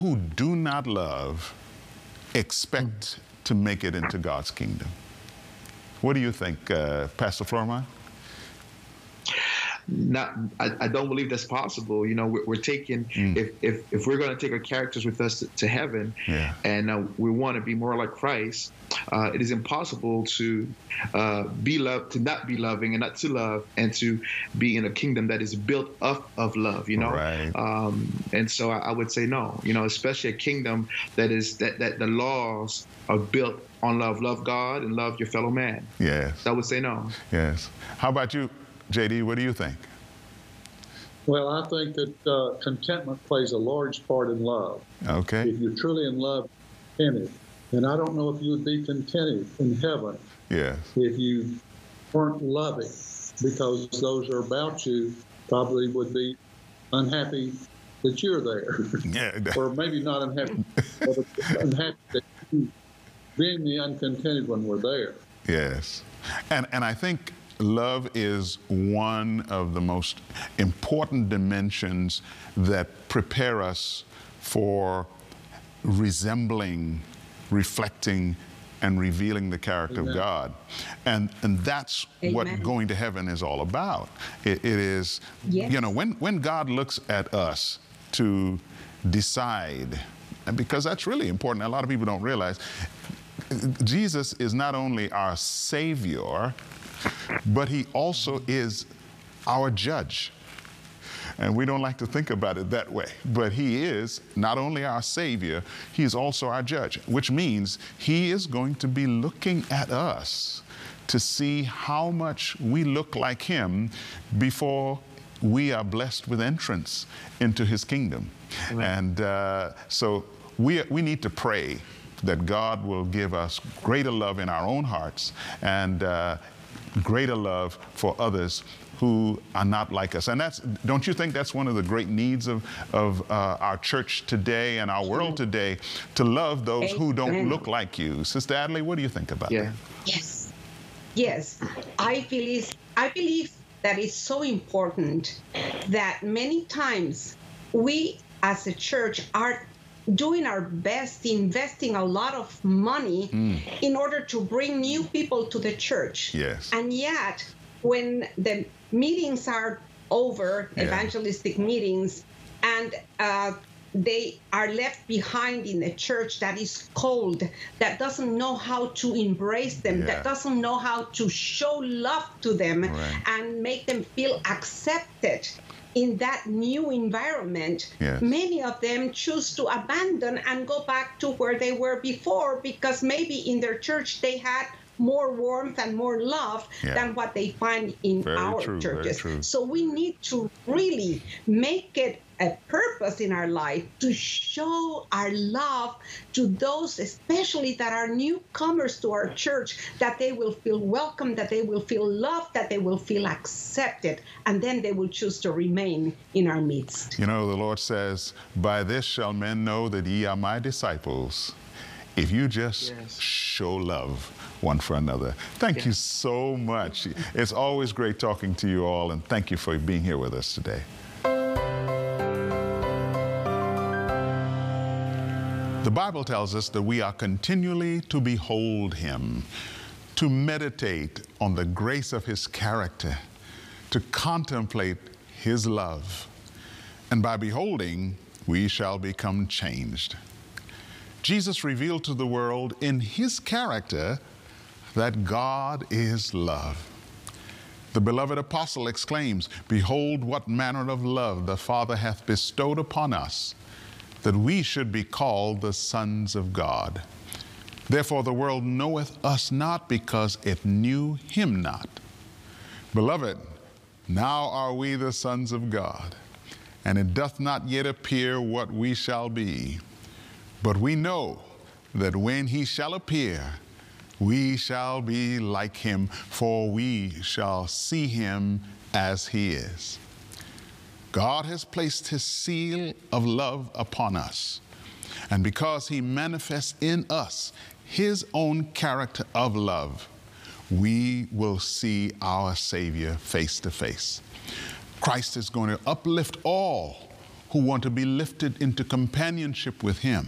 who do not love expect to make it into God's kingdom. What do you think, Pastor Flourmont? I don't believe that's possible. You know, we're taking if we're going to take our characters with us to heaven, and we want to be more like Christ, it is impossible to be loved, to not be loving, and not to love, and to be in a kingdom that is built up of love. You know, right. And so I would say no. You know, especially a kingdom that the laws are built on love. Love God and love your fellow man. Yes. I would say no. Yes. How about you, JD? What do you think? Well, I think that contentment plays a large part in love. Okay. If you're truly in love, contented, and I don't know if you would be contented in heaven yes. if you weren't loving, because those are about you probably would be unhappy that you're there. Yeah. Or maybe not unhappy, but unhappy that you being the uncontented when we're there. Yes. And I think love is one of the most important dimensions that prepare us for resembling, reflecting, and revealing the character of God. And that's what going to heaven is all about. It is, you know, when God looks at us to decide, and because that's really important, a lot of people don't realize, Jesus is not only our Savior, but he also is our judge. And we don't like to think about it that way. But he is not only our Savior, he is also our judge, which means he is going to be looking at us to see how much we look like him before we are blessed with entrance into his kingdom. Amen. And so we need to pray that God will give us greater love in our own hearts and greater love for others who are not like us. And that's, don't you think that's one of the great needs of our church today and our world today, to love those who don't look like you? Sister Adley, what do you think about that? Yes. Yes. I believe that it's so important that many times we as a church are doing our best, investing a lot of money in order to bring new people to the church. Yes. And yet, when the meetings are over, evangelistic meetings, and they are left behind in a church that is cold, that doesn't know how to embrace them, that doesn't know how to show love to them and make them feel accepted in that new environment, many of them choose to abandon and go back to where they were before, because maybe in their church they had more warmth and more love than what they find in our churches. So we need to really make it a purpose in our life to show our love to those, especially that are newcomers to our church, that they will feel welcome, that they will feel loved, that they will feel accepted, and then they will choose to remain in our midst. You know, the Lord says, "By this shall men know that ye are my disciples, if you just show love one for another." Thank you so much. It's always great talking to you all, and thank you for being here with us today. The Bible tells us that we are continually to behold him, to meditate on the grace of his character, to contemplate his love. And by beholding, we shall become changed. Jesus revealed to the world in his character that God is love. The beloved apostle exclaims, "Behold, what manner of love the Father hath bestowed upon us, that we should be called the sons of God. Therefore the world knoweth us not, because it knew him not. Beloved, now are we the sons of God, and it doth not yet appear what we shall be. But we know that when he shall appear, we shall be like him, for we shall see him as he is." God has placed his seal of love upon us. And because he manifests in us his own character of love, we will see our Savior face to face. Christ is going to uplift all who want to be lifted into companionship with Him